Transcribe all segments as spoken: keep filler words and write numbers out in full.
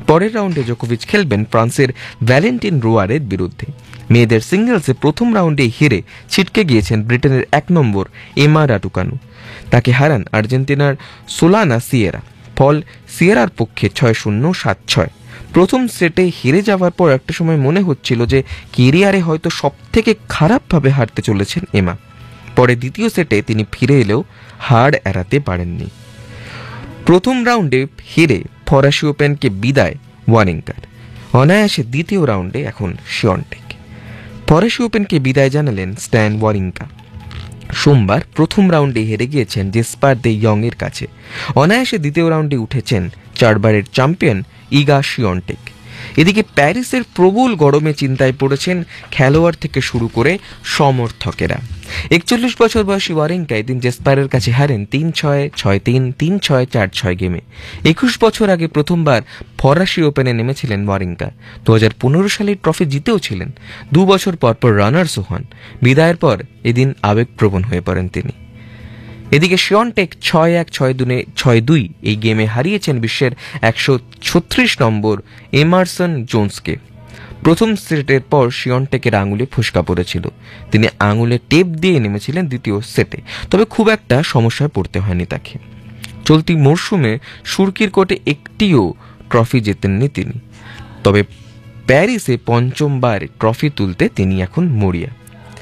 পরের রাউন্ডে জোকোভিচ খেলবেন ফ্রান্সের ভ্যালেন্টিন রোয়ারের বিরুদ্ধে। মেয়েদের সিঙ্গলসে প্রথম রাউন্ডে হেরে ছিটকে গিয়েছেন ব্রিটেনের এক নম্বর এমা রাডুকানু। তাকে হারান আর্জেন্টিনার সোলানা সিয়েরা। ফল সিয়েরার পক্ষে ছয় শূন্য সাত ছয়। প্রথম সেটে হেরে যাওয়ার পর একটা সময় মনে হচ্ছিল যে কেরিয়ারে হয়তো সব থেকে খারাপভাবে হারতে চলেছেন এমা। পরে দ্বিতীয় সেটে তিনি ফিরে এলেও হার এড়াতে পারেননি। প্রথম রাউন্ডে হেরে ফরাসি ওপেনকে বিদায় ওয়ারিঙ্কার। অনায়াসে দ্বিতীয় রাউন্ডে এখন শিওনটেক। ফরাসি ওপেনকে বিদায় জানালেন স্ট্যান ওয়ারিঙ্কা। সোমবার প্রথম রাউন্ডে হেরে গিয়েছেন জেসপার দে ইয়ং এর কাছে। অনায়াসে দ্বিতীয় রাউন্ডে উঠেছেন চারবারের চ্যাম্পিয়ন ইগা শিওনটেক। এদিকে প্যারিসের প্রবল গরমে চিন্তায় পড়েছেন খেলোয়াড় থেকে শুরু করে সমর্থকেরা। একচল্লিশ বছর বয়সী ওয়ারিঙ্কা এদিন জেসপারের কাছে হারেন তিন ছয় ছয় তিন তিন ছয় চার ছয় গেমে। একুশ বছর আগে প্রথমবার ফরাসি ওপেনে নেমেছিলেন ওয়ারিঙ্কা। দু হাজার পনেরো সালে ট্রফি জিতেও ছিলেন। দু বছর পর পর রানার্সও হন। বিদায়ের পর এদিন আবেগপ্রবণ হয়ে পড়েন তিনি। এদিকে শিওনটেক ছয় এক ছয় দুই ছয় দুই এই গেমে হারিয়েছেন বিশ্বের একশো ছত্রিশ নম্বর এমারসন জোন্সকে। প্রথম সেটের পর শিওনটেকের আঙুলে ফোসকা পড়েছিল। তিনি আঙুলে টেপ দিয়ে নেমেছিলেন দ্বিতীয় সেটে, তবে খুব একটা সমস্যায় পড়তে হয়নি তাকে। চলতি মরশুমে সুরকির কোর্টে একটিও ট্রফি জেতেননি তিনি, তবে প্যারিসে পঞ্চমবার ট্রফি তুলতে তিনি এখন মরিয়া।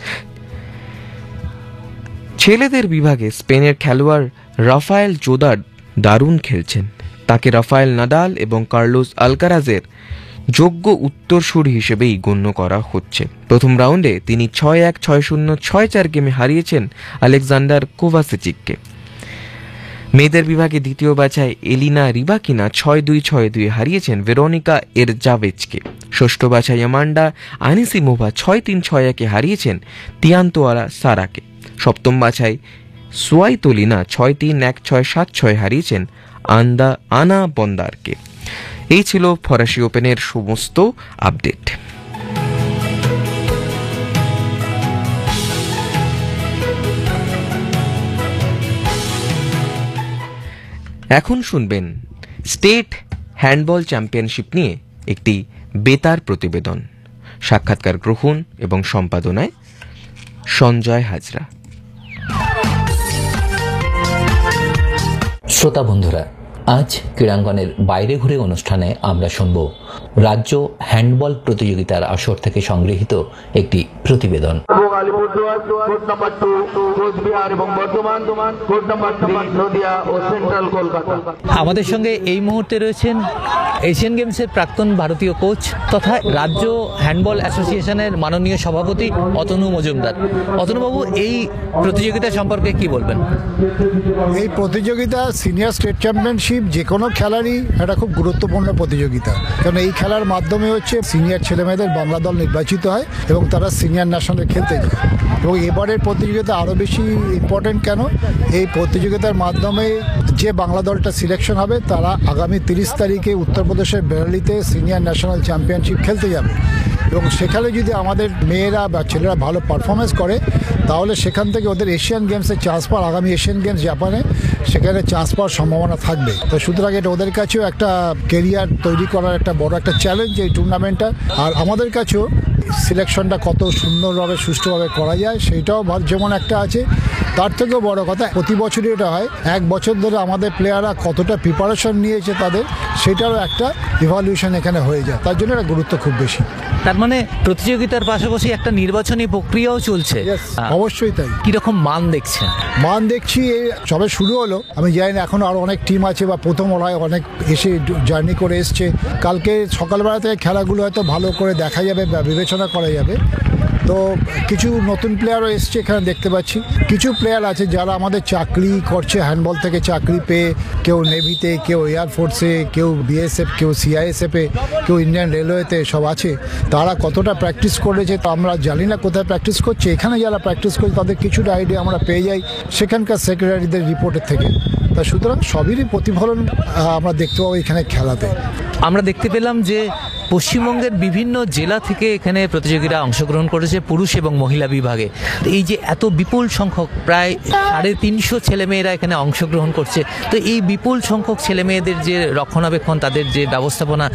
ছেলেদের বিভাগে স্পেনের খেলোয়াড় রাফায়েল জোদার দারুণ খেলছেন। তাকে রাফায়েল নাদাল এবং কার্লোস আলকারাজের যোগ্য উত্তরসূরি হিসেবেই গণ্য করা হচ্ছে। প্রথম রাউন্ডে তিনি ছয় এক ছয় শূন্য ছয় চার গেমে হারিয়েছেন আলেকজান্ডার কোভাসিচিককে। মেয়েদের বিভাগে দ্বিতীয় বাছাই এলিনা রিবাকিনা ছয় দুই ছয় দুই হারিয়েছেন ভেরোনিকা এরজাভেজকে। ষষ্ঠ বাছাই আমান্ডা আনিসিমোভা ছয় তিন ছয় একে হারিয়েছেন তিয়ান্তোয়ারা সারাকে। সপ্তম বাছাই সুয়াইতোলিনা ছয় তিন এক ছয় সাত ছয় হারিয়েছেন আন্দা আনা বন্দারকে। এই ছিল ফরাসি ওপেনের সমস্ত আপডেট। এখন শুনবেন স্টেট হ্যান্ডবল চ্যাম্পিয়নশিপ নিয়ে একটি বেতার প্রতিবেদন। সাক্ষাৎকার গ্রহণ এবং সম্পাদনায় সঞ্জয় হাজরা। শ্রোতা বন্ধুরা, আজ ক্রীড়াঙ্গনের বাইরে ঘুরে অনুষ্ঠানে আমরা শুনব রাজ্য হ্যান্ডবল প্রতিযোগিতার আসর থেকে সংগৃহীত একটি প্রতিবেদন। আমাদের সঙ্গে এই মুহূর্তে রয়েছেন এশিয়ান গেমসের প্রাক্তন ভারতীয় কোচ তথা রাজ্য হ্যান্ডবল অ্যাসোসিয়েশনের মাননীয় সভাপতি অতনু মজুমদার। অতনুবাবু, এই প্রতিযোগিতা সম্পর্কে কি বলবেন? এই প্রতিযোগিতা সিনিয়র স্টেট চ্যাম্পিয়নশিপ যে কোনো খেলারই একটা খুব গুরুত্বপূর্ণ প্রতিযোগিতা, কারণ এই খেলার মাধ্যমে হচ্ছে সিনিয়র ছেলেমেয়েদের বাংলা দল নির্বাচিত হয় এবং তারা সিনিয়র ন্যাশনালে খেলতে যায়। এবং এবারের প্রতিযোগিতা আরও বেশি ইম্পর্টেন্ট কেন, এই প্রতিযোগিতার মাধ্যমে যে বাংলা দলটা সিলেকশন হবে তারা আগামী তিরিশ তারিখে উত্তরপ্রদেশের বেরালিতে সিনিয়র ন্যাশনাল চ্যাম্পিয়নশিপ খেলতে যাবে। এবং সেখানে যদি আমাদের মেয়েরা বা ছেলেরা ভালো পারফরমেন্স করে তাহলে সেখান থেকে ওদের এশিয়ান গেমসে চান্স পাওয়ার, আগামী এশিয়ান গেমস জাপানে, সেখানে চান্স পাওয়ার সম্ভাবনা থাকবে। তো সুতরাং এটা ওদের কাছেও একটা কেরিয়ার তৈরি করার একটা বড় একটা চ্যালেঞ্জ এই টুর্নামেন্টটা। আর আমাদের কাছেও সিলেকশনটা কত সুন্দরভাবে সুষ্ঠুভাবে করা যায় সেইটাও যেমন একটা আছে, তার থেকেও বড় কথা প্রতি বছরই এটা হয়, এক বছর ধরে আমাদের প্লেয়াররা কতটা প্রিপারেশন নিয়েছে তাদের সেটারও একটা ইভ্যালুয়েশন এখানে হয়ে যায়, তার জন্য এটা গুরুত্ব খুব বেশি। তার মানে প্রতিযোগিতার পাশাপাশি একটা নির্বাচনী প্রক্রিয়াও চলছে। অবশ্যই তাই। কিরকম মান দেখছেন? মান দেখছি সবে শুরু হলো, আমি জানি না এখনো আরো অনেক টিম আছে বা প্রথম ওরা অনেক এসে জার্নি করে এসছে। কালকে সকালবেলা থেকে খেলাগুলো হয়তো ভালো করে দেখা যাবে বা বিবেচনা করা যাবে। তো কিছু নতুন প্লেয়ারও এসছে এখানে দেখতে পাচ্ছি। কিছু প্লেয়ার আছে যারা আমাদের চাকরি করছে, হ্যান্ডবল থেকে চাকরি পেয়ে, কেউ নেভিতে, কেউ এয়ারফোর্সে, কেউ বিএসএফ, কেউ সিআইএসএফে, কেউ ইন্ডিয়ান রেলওয়েতে সব আছে। তারা কতটা প্র্যাকটিস করেছে তো আমরা জানি না, কোথায় প্র্যাকটিস করছে। এখানে যারা প্র্যাকটিস করছে তাদের কিছুটা আইডিয়া আমরা পেয়ে যাই সেখানকার সেক্রেটারিদের রিপোর্টের থেকে। তা সুতরাং সবেরই প্রতিফলন আমরা দেখতে পাবো এখানে খেলাতে। আমরা দেখতে পেলাম যে পশ্চিমবঙ্গের বিভিন্ন জেলা থেকে এখানে প্রতিযোগীরা অংশগ্রহণ করেছে পুরুষ এবং মহিলা বিভাগে। এই যে এত বিপুল সংখ্যক, প্রায় সাড়ে তিনশো ছেলেমেয়েরা এখানে অংশগ্রহণ করছে, তো এই বিপুল সংখ্যক ছেলেমেয়েদের যে রক্ষণাবেক্ষণ, তাদের যে ব্যবস্থাপনা,